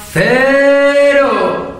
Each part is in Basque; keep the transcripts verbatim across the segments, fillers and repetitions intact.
Zero!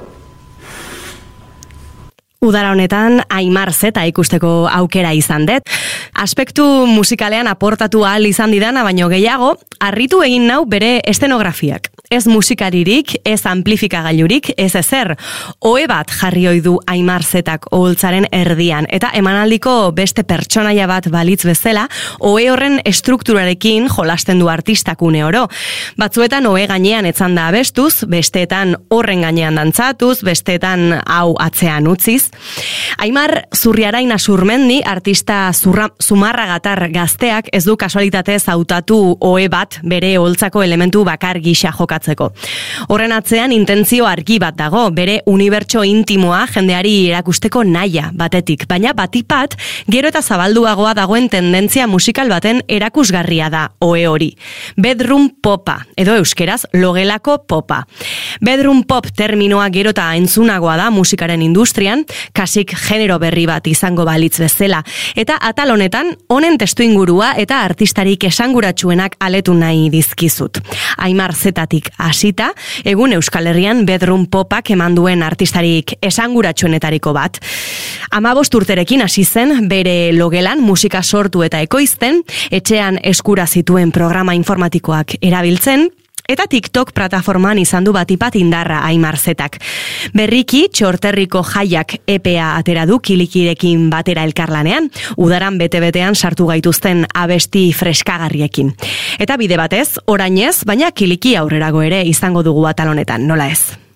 Udara honetan Aimar Zeta ikusteko aukera izan dut. Aspektu musikalean aportatu ahal izan didana, baino gehiago, harritu egin nau bere estenografiak. Ez musikaririk, ez amplifikagailurik, ez ezer. Ohe bat jarri ohi du Aimar Zetak oholtzaren erdian, eta emanaldiko beste pertsonaia bat balitz bezala, ohe horren estrukturarekin jolasten du artistak une oro. Batzuetan ohe gainean etzan da abestuz, besteetan horren gainean dantzatuz, besteetan hau atzean utziz. Aimar Zurriarain Asurmendi, artista zurra, zumarragatar gazteak, ez du kasualitatez hautatu ohe bat bere oholtzako elementu bakar gisa jokatzeko. Horren atzean intentzio argi bat dago, bere unibertso intimoa jendeari erakusteko naia batetik, baina batipat gero eta zabalduagoa dagoen tendentzia musikal baten erakusgarria da ohe hori. Bedroom popa, edo euskeraz logelako popa. Bedroom pop terminoa gero eta entzunagoa da musikaren industrian, kasik genero berri bat izango balitz bezala. Eta atal honetan, honen testuingurua eta artistarik esanguratsuenak aletu nahi dizkizut. Aimar Zetatik hasita, egun Euskal Herrian bedroom popak eman duen artistarik esanguratsuenetariko bat. Hamabost urterekin hasi zen bere logelan musika sortu eta ekoizten, etxean eskura zituen programa informatikoak erabiltzen, eta TikTok plataforman izan du batipat indarra Aimar Zetak. Berriki, Txorterriko Jaiak E P A atera du Kilikirekin batera elkarlanean, udaran bete-betean sartu gaituzten abesti freskagarriekin. Eta bide batez, orainez, baina Kiliki aurrerago ere izango dugu atal honetan, nola ez?